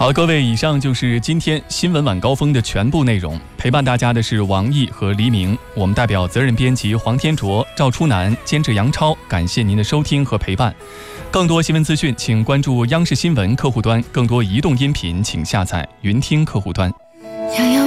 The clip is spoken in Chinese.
好，各位，以上就是今天新闻晚高峰的全部内容。陪伴大家的是王毅和黎明，我们代表责任编辑黄天卓、赵初南，监制杨超，感谢您的收听和陪伴。更多新闻资讯，请关注央视新闻客户端；更多移动音频，请下载云听客户端。